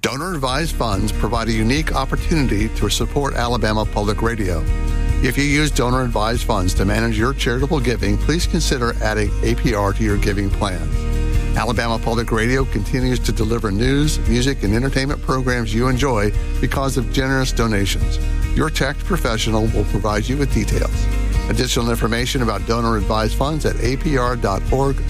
Donor-advised funds provide a unique opportunity to support Alabama Public Radio. If you use donor-advised funds to manage your charitable giving, please consider adding APR to your giving plan. Alabama Public Radio continues to deliver news, music, and entertainment programs you enjoy because of generous donations. Your tax professional will provide you with details. Additional information about donor-advised funds at apr.org/donate.